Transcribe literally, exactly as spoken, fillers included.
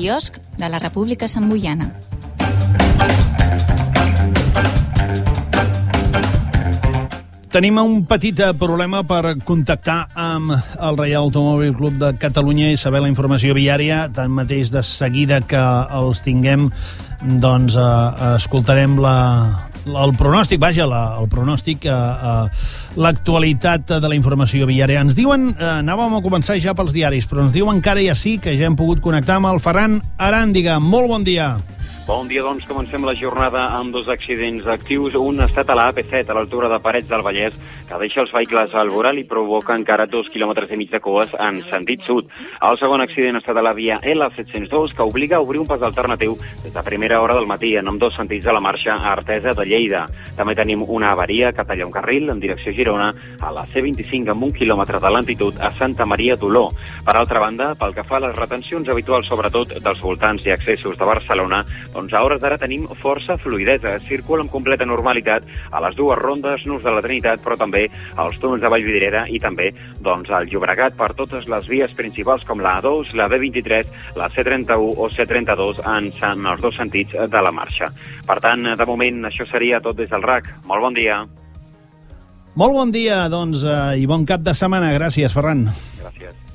quiosc de la República Santboiana. Tenim un petit problema per contactar amb el Reial Automòbil Club de Catalunya i saber la informació viària. Tanmateix, de seguida que els tinguem, doncs eh, escoltarem la, el pronòstic, vaja, la, el pronòstic, eh, eh, l'actualitat de la informació viària. Ens diuen, eh, anàvem a començar ja pels diaris, però ens diuen que ara ja sí que ja hem pogut connectar amb el Ferran Aràndiga. Molt bon dia. Bon dia, doncs comencem la jornada amb dos accidents actius. Un ha estat a la A P set, a l'altura de Parets del Vallès, que deixa els vehicles al voral i provoca encara dos quilòmetres i mig de coes en sentit sud. El segon accident ha estat a la via L set cents dos, que obliga a obrir un pas alternatiu des de primera hora del matí en ambdós sentits de la marxa a Artesa de Lleida. També tenim una avaria que talla un carril en direcció Girona a la C vint-i-cinc amb un quilòmetre de lentitud a Santa Maria d'Oló. Per altra banda, pel que fa a les retencions habituals, sobretot dels voltants i accessos de Barcelona, doncs a hores d'ara tenim força fluïdesa. Circula amb completa normalitat a les dues rondes, Nus de la Trinitat, però també als túnels de Vallvidrera i també doncs, al Llobregat per totes les vies principals com la A dos, la B vint-i-tres, la C trenta-u o C trenta-dos en, en els dos sentits de la marxa. Per tant, de moment, això seria tot des del R A C. Molt bon dia. Molt bon dia, doncs, eh, i bon cap de setmana. Gràcies, Ferran. Gràcies.